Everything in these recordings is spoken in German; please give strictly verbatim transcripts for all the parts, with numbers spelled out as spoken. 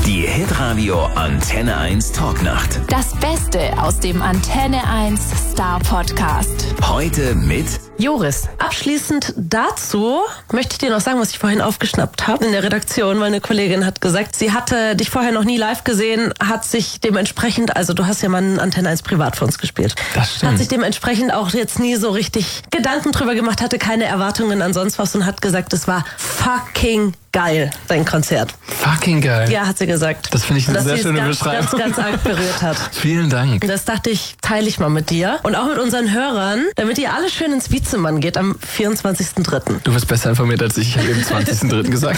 Die Hitradio Antenne eins Talknacht. Das Beste aus dem Antenne eins Star Podcast. Heute mit Joris. Abschließend dazu möchte ich dir noch sagen, was ich vorhin aufgeschnappt habe in der Redaktion. Meine Kollegin hat gesagt, sie hatte dich vorher noch nie live gesehen, hat sich dementsprechend, also du hast ja mal einen Antenne eins privat für uns gespielt. Das stimmt. Hat sich dementsprechend auch jetzt nie so richtig Gedanken drüber gemacht, hatte keine Erwartungen an sonst was und hat gesagt, es war fucking geil, dein Konzert. Fucking geil. Ja, hat sie gesagt. Das finde ich eine Dass sehr sie es schöne ganz, Beschreibung. ganz, ganz arg berührt hat. Vielen Dank. Das dachte ich, teile ich mal mit dir und auch mit unseren Hörern, damit ihr alle schön ins Vizemann geht am vierundzwanzigsten dritten. Du bist besser informiert als ich. Ich habe eben zwanzigsten dritten gesagt.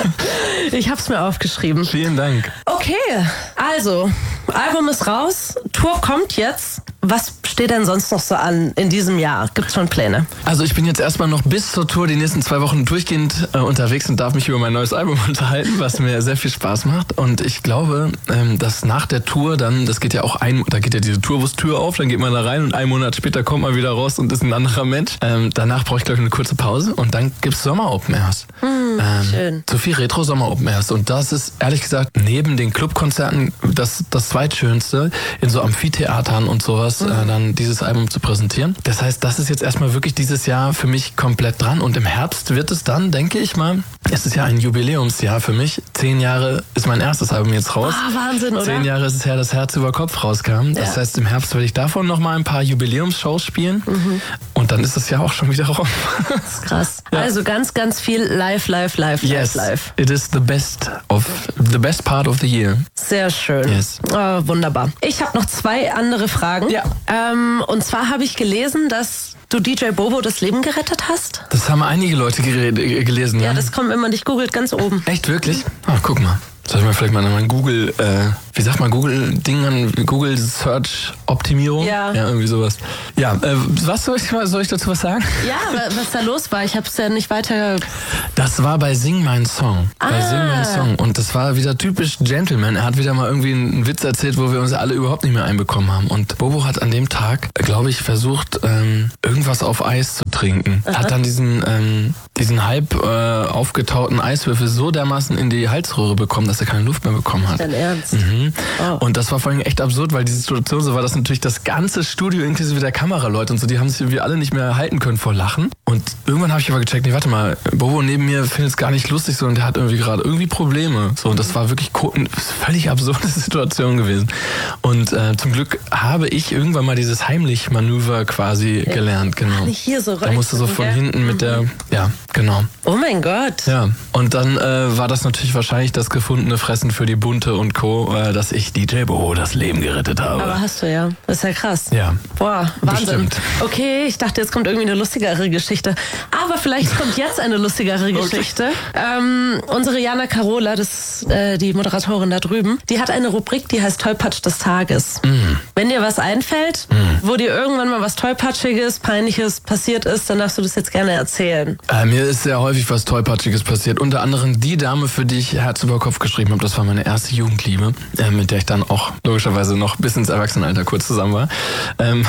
Ich hab's mir aufgeschrieben. Vielen Dank. Okay, also, Album ist raus, Tour kommt jetzt. Was steht denn sonst noch so an in diesem Jahr? Gibt's schon Pläne? Also ich bin jetzt erstmal noch bis zur Tour die nächsten zwei Wochen durchgehend äh, unterwegs und darf mich über mein neues Album unterhalten, was mir sehr viel Spaß macht. Und ich glaube, ähm, dass nach der Tour dann, das geht ja auch ein, da geht ja diese Tourwurst-Tür auf, dann geht man da rein und einen Monat später kommt man wieder raus und ist ein anderer Mensch. Ähm, danach brauche ich, glaube ich, eine kurze Pause und dann gibt's Sommer-Open Airs. Hm, ähm, schön. Sophie Retro Sommer-Open Airs. Und das ist, ehrlich gesagt, neben den Clubkonzerten das, das zweitschönste, in so Amphitheatern und sowas, mhm. äh, dann dieses Album zu präsentieren. Das heißt, das ist jetzt erstmal wirklich dieses Jahr für mich komplett dran. Und im Herbst wird es dann, denke ich mal, es ist ja ein Jubiläumsjahr für mich. Zehn Jahre ist mein erstes Album jetzt raus. Ah, Wahnsinn, oder? Zehn Jahre ist es her, dass Herz über Kopf rauskam. Das ja. heißt, im Herbst werde ich davon nochmal ein paar Jubiläumsshows spielen. Mhm. Und dann ist das Jahr auch schon wieder rum. Das ist krass. Ja. Also ganz, ganz viel live, live, live, yes, live, live. It is the best of the best part of the year. Sehr schön. Yes. Oh, wunderbar. Ich habe noch zwei andere Fragen. Ja. Ähm, und zwar habe ich gelesen, dass du D J Bobo das Leben gerettet hast. Das haben einige Leute gere- gelesen, ja. Ja, das kommt, wenn man dich googelt, ganz oben. Echt, wirklich? Ah, guck mal. Soll ich mal vielleicht mal mein Google, äh, wie sagt man, Google-Ding an, Google Search Optimierung? Ja. Ja, irgendwie sowas. Ja, äh, was soll ich, soll ich dazu was sagen? Ja, was da los war, ich habe es ja nicht weiter... Das war bei Sing Mein Song. Ah. Bei Sing Mein Song. Und das war wieder typisch Gentleman. Er hat wieder mal irgendwie einen Witz erzählt, wo wir uns alle überhaupt nicht mehr einbekommen haben. Und Bobo hat an dem Tag, glaube ich, versucht, ähm, irgendwas auf Eis zu trinken. Aha. Hat dann diesen, ähm, diesen halb äh, aufgetauten Eiswürfel so dermaßen in die Halsröhre bekommen, dass er keine Luft mehr bekommen hat. Dein Ernst? Mhm. Oh. Und das war vor allem echt absurd, weil die Situation so war, dass natürlich das ganze Studio inklusive der Kameraleute und so, die haben sich irgendwie alle nicht mehr halten können vor Lachen. Und irgendwann habe ich aber gecheckt, nee, warte mal, Bobo neben mir findet es gar nicht lustig so und der hat irgendwie gerade irgendwie Probleme. So, und das war wirklich eine völlig absurde Situation gewesen. Und äh, zum Glück habe ich irgendwann mal dieses Heimlich-Manöver quasi ja. gelernt, genau. Nicht hier so rein. Da musste so von ja? hinten mit mhm. der, ja, genau. Oh mein Gott. Ja, und dann äh, war das natürlich wahrscheinlich das gefundene Fressen für die Bunte und Co., äh, dass ich D J Bobo das Leben gerettet habe. Aber hast du ja. Das ist ja krass. Ja. Boah, Wahnsinn. Bestimmt. Okay, ich dachte, jetzt kommt irgendwie eine lustigere Geschichte. Aber vielleicht kommt jetzt eine lustigere Geschichte. Okay. Ähm, unsere Jana Carola, das äh, die Moderatorin da drüben, die hat eine Rubrik, die heißt Tollpatsch des Tages. Mm. Wenn dir was einfällt, mm. wo dir irgendwann mal was Tollpatschiges, Peinliches passiert ist, dann darfst du das jetzt gerne erzählen. Äh, mir ist sehr häufig was Tollpatschiges passiert. Unter anderem die Dame, für die ich Herz über Kopf geschrieben habe. Das war meine erste Jugendliebe, äh, mit der ich dann auch logischerweise noch bis ins Erwachsenenalter kurz zusammen war. Ähm,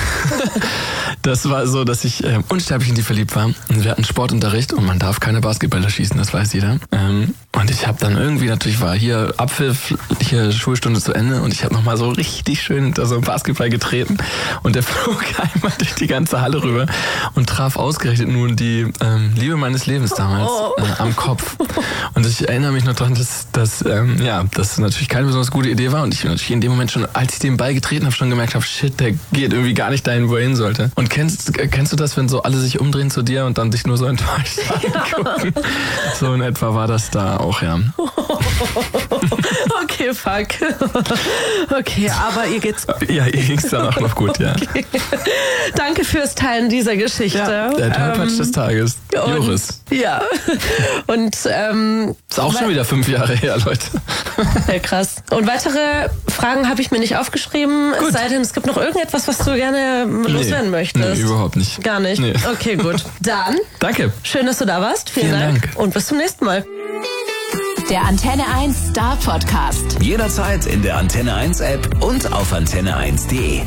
das war so, dass ich äh, unsterblich in die verliebt war. Und wir hatten Sportunterricht und man darf keine Basketballer schießen, das weiß jeder. Ähm, und ich habe dann irgendwie, natürlich war hier Abpfiff, hier Schulstunde zu Ende und ich habe nochmal so richtig schön hinter so einen Basketball getreten und der flog einmal durch die ganze Halle rüber und traf ausgerechnet nun die ähm, Liebe meines Lebens damals äh, am Kopf. Und ich erinnere mich noch daran, dass, dass ähm, ja, das natürlich keine besonders gute Idee war und ich natürlich in dem Moment schon, als ich den Ball getreten habe, schon gemerkt habe, shit, der geht irgendwie gar nicht dahin, wo er hin sollte. Und kennst, kennst du das, wenn so alle sich umdrehen zu dir und dann dich nur so enttäuscht angucken? So in etwa war das da auch, ja. Okay, fuck. Okay, aber ihr geht's gut. Ja, ihr ging's dann auch noch gut, ja. Okay. Danke fürs Teilen dieser Geschichte. Ja, der Tollpatsch ähm, des Tages. Joris. Und, ja. Und ähm, ist auch schon wieder fünf Jahre her, Leute. Ja, krass. Und weitere Fragen habe ich mir nicht aufgeschrieben. Gut. Es sei denn, es gibt noch irgendetwas, was du gerne loswerden nee, möchtest. Nee, überhaupt nicht. Gar nicht? Nee. Okay, gut. Dann. Danke. Schön, dass du da warst. Vielen, Vielen Dank. Dank. Und bis zum nächsten Mal. Der Antenne eins Star Podcast. Jederzeit in der Antenne eins App und auf antenne eins punkt de.